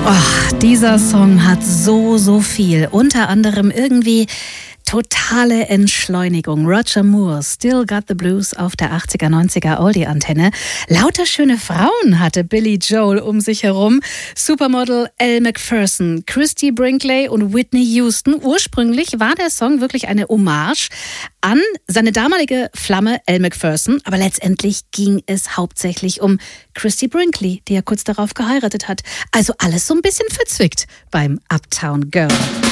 Dieser Song hat so viel. Unter anderem irgendwie totale Entschleunigung. Roger Moore, Still Got the Blues auf der 80er, 90er Oldie-Antenne. Lauter schöne Frauen hatte Billy Joel um sich herum. Supermodel Elle Macpherson, Christy Brinkley und Whitney Houston. Ursprünglich war der Song wirklich eine Hommage an seine damalige Flamme Elle Macpherson, aber letztendlich ging es hauptsächlich um Christy Brinkley, die er kurz darauf geheiratet hat. Also alles so ein bisschen verzwickt beim Uptown Girl.